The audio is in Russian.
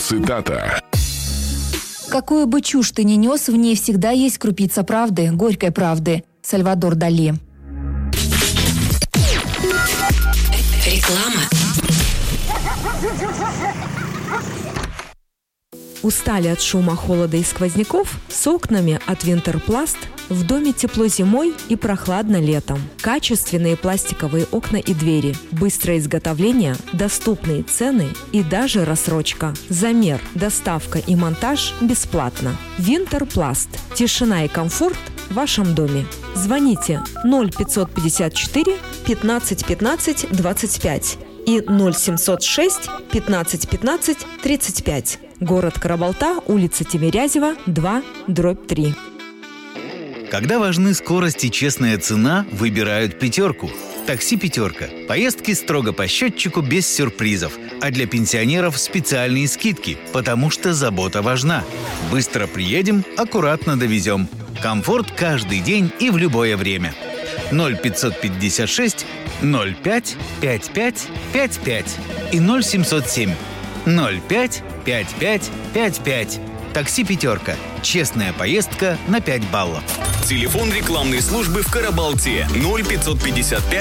Цитата. Какую бы чушь ты ни нес, в ней всегда есть крупица правды, горькой правды. Сальвадор Дали. Реклама. Устали от шума, холода и сквозняков? С окнами от Винтерпласт в доме тепло зимой и прохладно летом. Качественные пластиковые окна и двери, быстрое изготовление, доступные цены и даже рассрочка. Замер, доставка и монтаж бесплатно. Винтерпласт. Тишина и комфорт в вашем доме. Звоните 0554 15 15 25 и 0706 15 15 35. Город Карабалта, улица Тимирязева, 2/3. Когда важны скорость и честная цена, выбирают «Пятерку». Такси «Пятерка». Поездки строго по счетчику без сюрпризов. А для пенсионеров специальные скидки, потому что забота важна. Быстро приедем, аккуратно довезем. Комфорт каждый день и в любое время. 0556 05 55 55 и 0707 05 55 55. Такси «Пятерка». Честная поездка на 5 баллов. Телефон рекламной службы в Карабалте 0555